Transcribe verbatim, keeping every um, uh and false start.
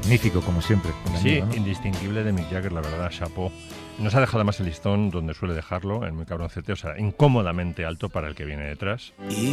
magnífico, como siempre. Sí, amigo, ¿no? indistinguible de Mick Jagger, la verdad, chapeau. Nos ha dejado además el listón donde suele dejarlo, en Muy Cabroncete, o sea, incómodamente alto para el que viene detrás.